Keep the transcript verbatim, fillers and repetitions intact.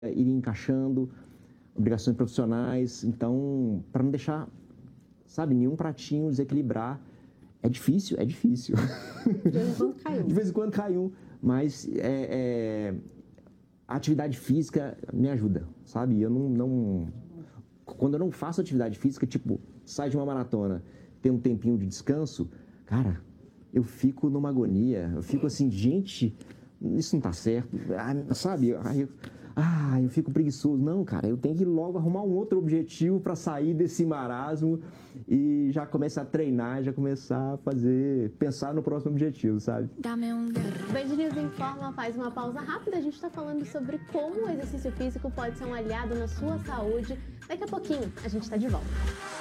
ir encaixando, obrigações profissionais, então, para não deixar, sabe, nenhum pratinho desequilibrar. É difícil, é difícil. De vez em quando cai um. De vez em quando cai um, mas é, é, a atividade física me ajuda, sabe? Eu não, não... Quando eu não faço atividade física, tipo, sai de uma maratona, tem um tempinho de descanso, cara, eu fico numa agonia, eu fico assim, gente, isso não tá certo, ah, sabe? Ah, eu, ah, eu fico preguiçoso. Não, cara, eu tenho que logo arrumar um outro objetivo para sair desse marasmo e já começar a treinar, já começar a fazer, pensar no próximo objetivo, sabe? O Band News Informa faz uma pausa rápida. A gente está falando sobre como o exercício físico pode ser um aliado na sua saúde. Daqui a pouquinho a gente está de volta.